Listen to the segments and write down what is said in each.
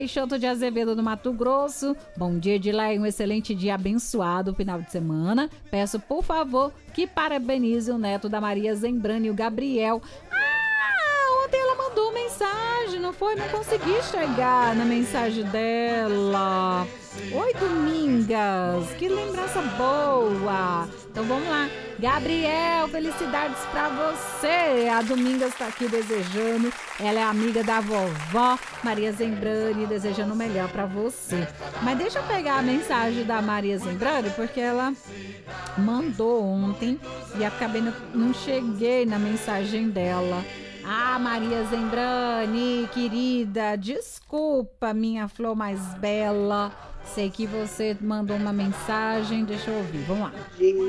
Peixoto de Azevedo do Mato Grosso. Bom dia, Edilei. Um excelente dia abençoado, final de semana. Peço, por favor, que parabenize o neto da Maria Zembrani, o Gabriel. Ontem ela mandou mensagem, não foi? Não consegui chegar na mensagem dela. Oi, Domingas, que lembrança boa. Então vamos lá. Gabriel, felicidades pra você. A Domingas tá aqui desejando. Ela é amiga da vovó Maria Zembrani, desejando o melhor pra você. Mas deixa eu pegar a mensagem da Maria Zembrani, porque ela mandou ontem e acabei não cheguei na mensagem dela. Maria Zembrani, querida, desculpa, minha flor mais bela. Sei que você mandou uma mensagem, deixa eu ouvir, vamos lá.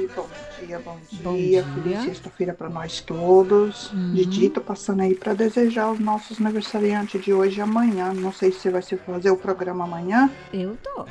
Bom dia. Feliz sexta-feira para nós todos. Didi, tô passando aí para desejar aos nossos aniversariantes de hoje e amanhã. Não sei se você vai fazer o programa amanhã. Eu tô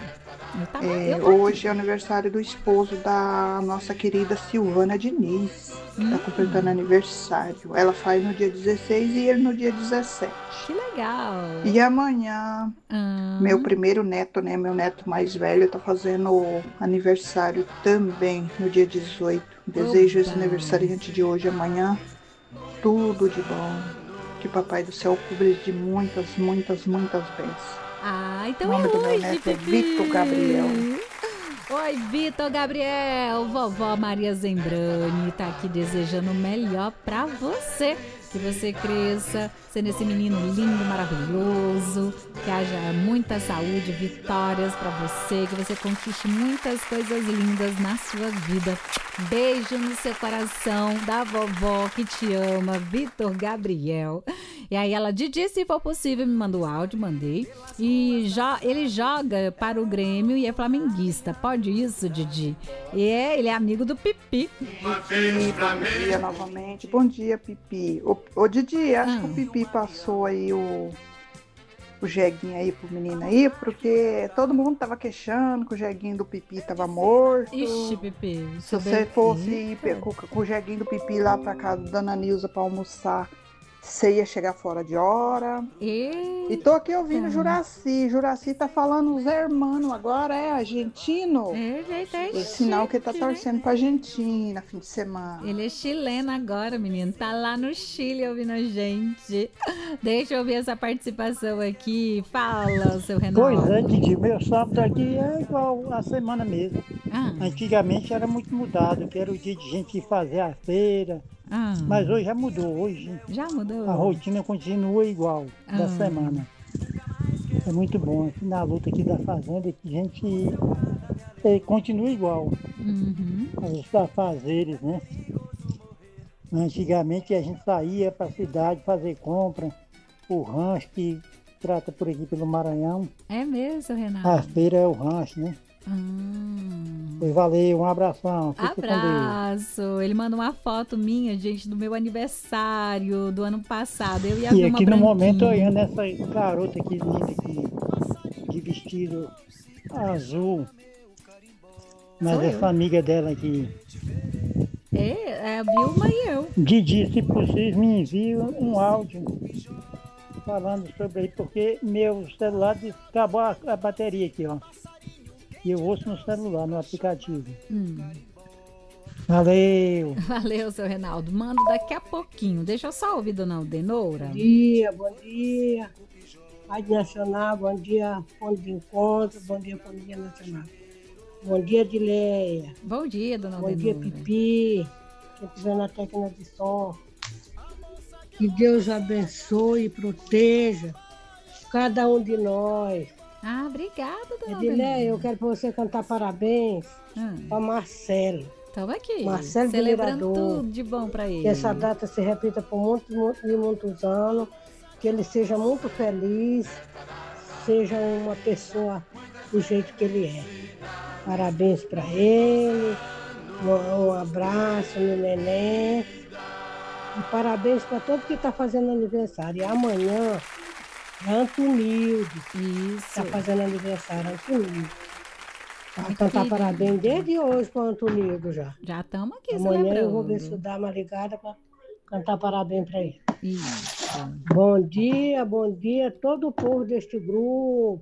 hoje é aniversário do esposo da nossa querida Silvana Diniz. Tá completando aniversário. Ela faz no dia 16 e ele no dia 17. Que legal! E amanhã, meu primeiro neto, né? Meu neto mais velho, tá fazendo aniversário também no dia 18. Desejo esse aniversariante de hoje e amanhã tudo de bom. Que Papai do Céu cubra de muitas, muitas, muitas bênçãos. Então o nome do meu neto é Vitor Gabriel. Oi, Vitor Gabriel, vovó Maria Zembrani tá aqui desejando o melhor pra você. Que você cresça sendo esse menino lindo, maravilhoso, que haja muita saúde, vitórias pra você, que você conquiste muitas coisas lindas na sua vida. Beijo no seu coração da vovó que te ama, Vitor Gabriel. E aí ela, Didi, se for possível, me manda o áudio, mandei. E ele joga para o Grêmio e é flamenguista. Pode isso, Didi? Ele é amigo do Pipi. Bom dia novamente. Bom dia, Pipi. Ô Didi, acho que o Pipi passou aí o jeguinho aí pro menino aí, porque todo mundo tava queixando que o jeguinho do Pipi tava morto. Ixi, Pipi. Se você fosse ir com o jeguinho do Pipi lá pra casa da Dona Nilza pra almoçar, você ia chegar fora de hora. E tô aqui ouvindo Juraci. Juraci tá falando os hermanos agora, é argentino. É sinal que ele tá torcendo pra Argentina fim de semana. Ele é chileno agora, menino. Tá lá no Chile ouvindo a gente. Deixa eu ouvir essa participação aqui. Fala, seu Renato. Pois é, Didi. Meu sábado aqui é igual a semana mesmo. Antigamente era muito mudado, que era o dia de gente ir fazer a feira. Mas hoje já mudou. Hoje já mudou. A rotina continua igual da semana. É muito bom. Aqui na luta aqui da fazenda, que a gente continua igual. Os afazeres, né? Antigamente a gente saía para a cidade fazer compra, o rancho que trata por aqui pelo Maranhão. É mesmo, Renato? A feira é o rancho, né? Pois valeu, um abração. Abraço. Ele manda uma foto minha, gente, do meu aniversário do ano passado. Eu e a Vilma aqui branquinha. No momento olhando essa garota aqui linda aqui, de vestido azul. Mas Sou essa amiga dela aqui. É a Vilma e eu. Didi, se possível, me envie um áudio falando sobre aí, porque meu celular acabou a bateria aqui, ó. E eu ouço no celular, no aplicativo. Valeu! Valeu, seu Reinaldo. Mando daqui a pouquinho. Deixa eu só ouvir Dona Aldenora. Bom dia. Rádio Nacional, bom dia, ponto de encontro, bom dia, família nacional. Bom dia, Dileia. Bom dia, Dona Aldenora. Bom dia, Pipi. Quem estiver na técnica de som. Que Deus abençoe e proteja cada um de nós. Obrigada, Dona Dileia, eu quero para você cantar parabéns para Marcelo. Estamos aqui. Marcelo celebrando tudo de bom para ele. Que essa data se repita por muitos anos. Que ele seja muito feliz. Seja uma pessoa do jeito que ele é. Parabéns para ele. Um abraço no neném. E parabéns para todo que está fazendo aniversário. E amanhã é Antonildo. Isso. Está fazendo aniversário, Antonildo. Vai cantar parabéns desde hoje para o Antonildo já. Já estamos aqui amanhã celebrando. Eu vou ver se eu dar uma ligada para cantar parabéns para ele. Isso. Bom dia todo o povo deste grupo.